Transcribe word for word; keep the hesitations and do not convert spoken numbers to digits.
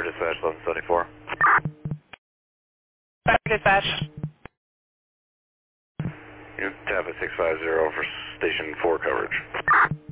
dispatch, eleven seventy-four. Back dispatch. You tap at six five zero for station four coverage.